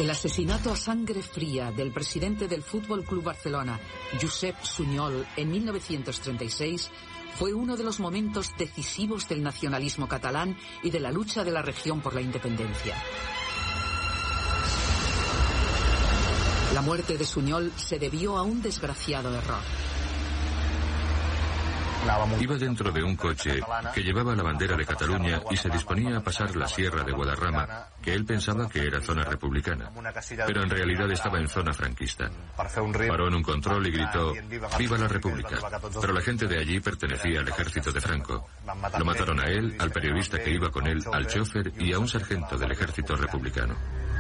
El asesinato a sangre fría del presidente del Fútbol Club Barcelona, Josep Sunyol, en 1936, fue uno de los momentos decisivos del nacionalismo catalán y de la lucha de la región por la independencia. La muerte de Sunyol se debió a un desgraciado error. Iba dentro de un coche que llevaba la bandera de Cataluña y se disponía a pasar la sierra de Guadarrama, que él pensaba que era zona republicana, pero en realidad estaba en zona franquista. Paró en un control y gritó: «¡Viva la República!». Pero la gente de allí pertenecía al ejército de Franco. Lo mataron a él, al periodista que iba con él, al chofer y a un sargento del ejército republicano.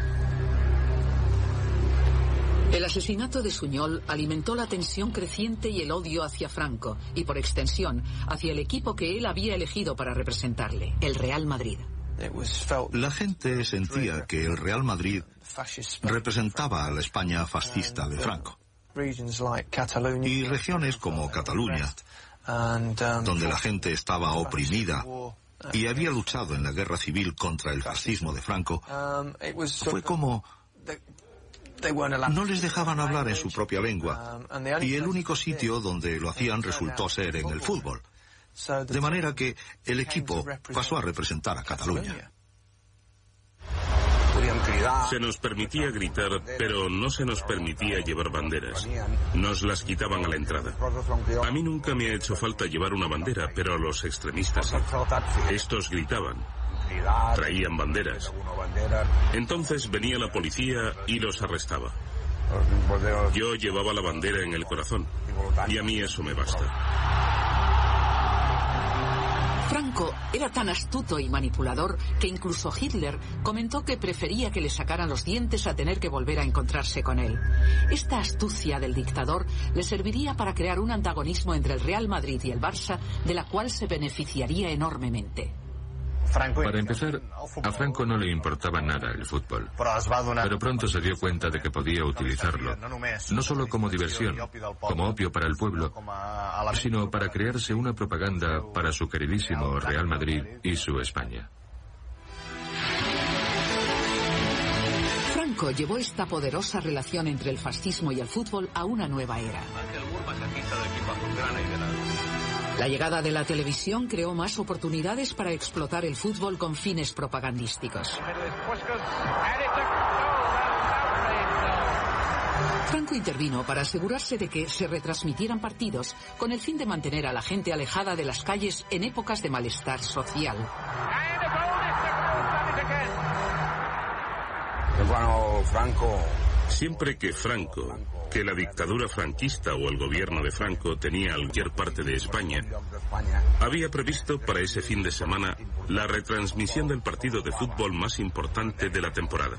El asesinato de Sunyol alimentó la tensión creciente y el odio hacia Franco, y por extensión, hacia el equipo que él había elegido para representarle, el Real Madrid. La gente sentía que el Real Madrid representaba a la España fascista de Franco. Y regiones como Cataluña, donde la gente estaba oprimida y había luchado en la guerra civil contra el fascismo de Franco, fue como... no les dejaban hablar en su propia lengua, y el único sitio donde lo hacían resultó ser en el fútbol. De manera que el equipo pasó a representar a Cataluña. Se nos permitía gritar, pero no se nos permitía llevar banderas. Nos las quitaban a la entrada. A mí nunca me ha hecho falta llevar una bandera, pero a los extremistas sí. Estos gritaban. Traían banderas. Entonces venía la policía y los arrestaba. Yo llevaba la bandera en el corazón, y a mí eso me basta. Franco era tan astuto y manipulador que incluso Hitler comentó que prefería que le sacaran los dientes a tener que volver a encontrarse con él. Esta astucia del dictador le serviría para crear un antagonismo entre el Real Madrid y el Barça, de la cual se beneficiaría enormemente. Para empezar, a Franco no le importaba nada el fútbol, pero pronto se dio cuenta de que podía utilizarlo, no solo como diversión, como opio para el pueblo, sino para crearse una propaganda para su queridísimo Real Madrid y su España. Franco llevó esta poderosa relación entre el fascismo y el fútbol a una nueva era. La llegada de la televisión creó más oportunidades para explotar el fútbol con fines propagandísticos. Franco intervino para asegurarse de que se retransmitieran partidos con el fin de mantener a la gente alejada de las calles en épocas de malestar social. Siempre que la dictadura franquista o el gobierno de Franco tenía cualquier parte de España, había previsto para ese fin de semana la retransmisión del partido de fútbol más importante de la temporada.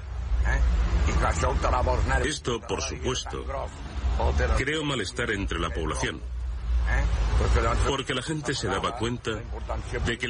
Esto, por supuesto, creó malestar entre la población, porque la gente se daba cuenta de que